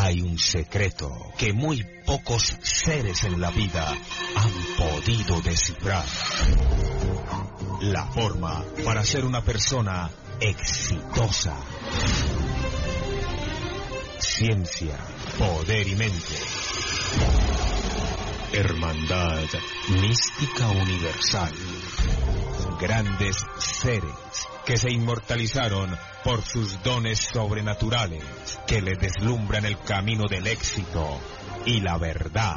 hay un secreto que muy pocos seres en la vida han podido descifrar. La forma para ser una persona exitosa. Ciencia, poder y mente. Hermandad mística universal. Grandes seres que se inmortalizaron por sus dones sobrenaturales, que le deslumbran el camino del éxito y la verdad.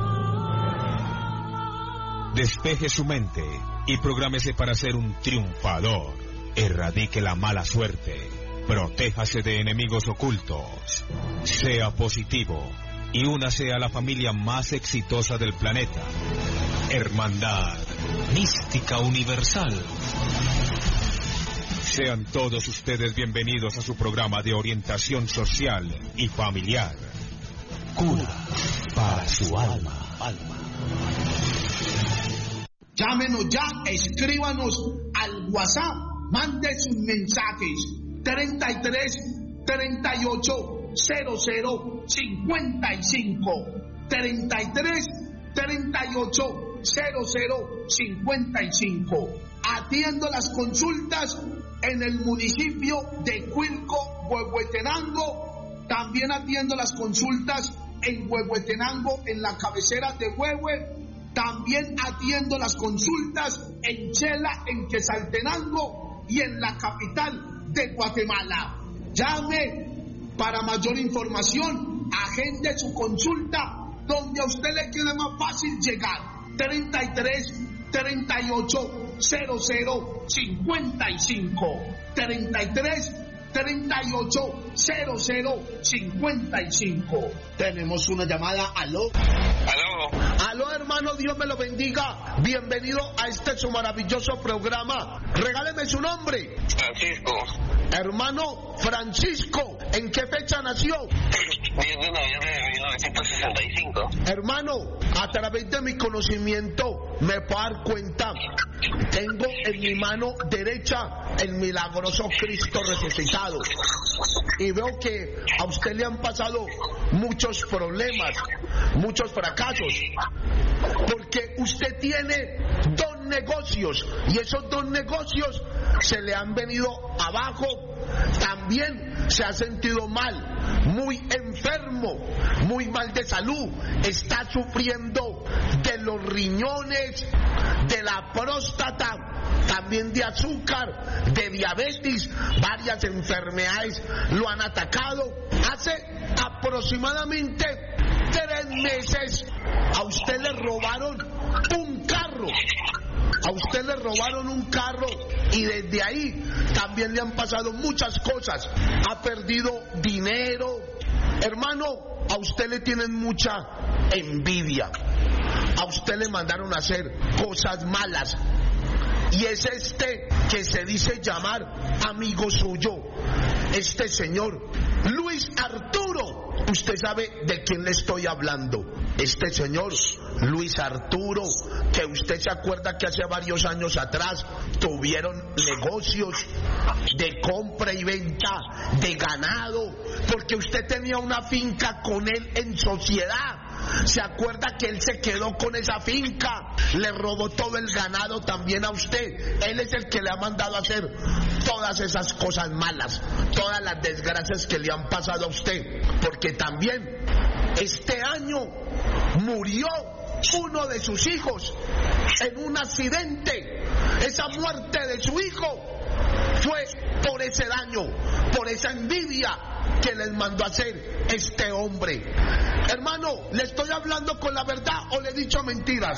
Despeje su mente y prográmese para ser un triunfador. Erradique la mala suerte. Protéjase de enemigos ocultos. Sea positivo y únase a la familia más exitosa del planeta. Hermandad mística universal. Sean todos ustedes bienvenidos a su programa de orientación social y familiar. Cura para su alma. Llámenos ya, escríbanos al WhatsApp, mande sus mensajes 33 38 00 55 33 38 00 55. Atiendo las consultas en el municipio de Cuilco, Huehuetenango. También atiendo las consultas en Huehuetenango, en la cabecera de Huehue. También atiendo las consultas en Chela, en Quetzaltenango y en la capital de Guatemala. Llame para mayor información, agende su consulta donde a usted le quede más fácil llegar. 33 38 00 55 33 38 00 55. Tenemos una llamada. Aló. Aló, hermano, Dios me lo bendiga. Bienvenido a este su maravilloso programa. Regáleme su nombre. Francisco. Hermano Francisco, ¿en qué fecha nació? 10 de noviembre de 1965. Hermano, a través de mi conocimiento me puedo dar cuenta. Tengo en mi mano derecha el milagroso Cristo resucitado. Y veo que a usted le han pasado muchos problemas, muchos fracasos. Porque usted tiene dos negocios y esos dos negocios se le han venido abajo. También se ha sentido mal, muy enfermo, muy mal de salud. Está sufriendo de los riñones, de la próstata, también de azúcar, de diabetes. Varias enfermedades lo han atacado. Hace aproximadamente 3 meses a usted le robaron un carro. A usted le robaron un carro y desde ahí también le han pasado muchas cosas. Ha perdido dinero. Hermano, a usted le tienen mucha envidia. A usted le mandaron a hacer cosas malas. Y es este que se dice llamar amigo suyo, este señor Luis Arturo. Usted sabe de quién le estoy hablando. Este señor Luis Arturo, que usted se acuerda que hace varios años atrás tuvieron negocios de compra y venta de ganado, porque usted tenía una finca con él en sociedad. ¿Se acuerda que él se quedó con esa finca? Le robó todo el ganado también a usted. Él es el que le ha mandado a hacer todas esas cosas malas, todas las desgracias que le han pasado a usted. Porque también este año murió uno de sus hijos en un accidente. Esa muerte de su hijo fue por ese daño, por esa envidia que les mandó a hacer este hombre. Hermano, ¿le estoy hablando con la verdad o le he dicho mentiras?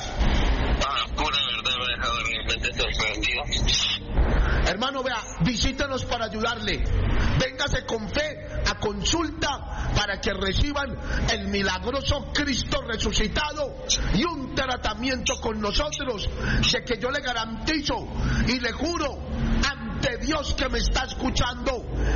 Pura verdad, me ha dejado realmente sorprendido. Hermano, vea, visítenos para ayudarle. Véngase con fe a consulta para que reciban el milagroso Cristo resucitado y un tratamiento con nosotros de que yo le garantizo y le juro ante Dios que me está escuchando